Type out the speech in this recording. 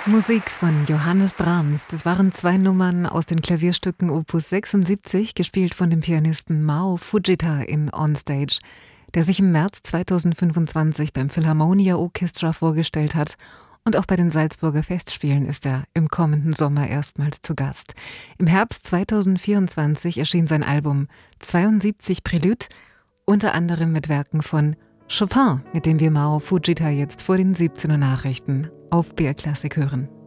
Musik von Johannes Brahms. Das waren 2 Nummern aus den Klavierstücken Opus 76, gespielt von dem Pianisten Mao Fujita in Onstage, der sich im März 2025 beim Philharmonia Orchestra vorgestellt hat. Und auch bei den Salzburger Festspielen ist er im kommenden Sommer erstmals zu Gast. Im Herbst 2024 erschien sein Album 72 Prélude, unter anderem mit Werken von Chopin, mit dem wir Mao Fujita jetzt vor den 17 Uhr Nachrichten auf BR Klassik hören.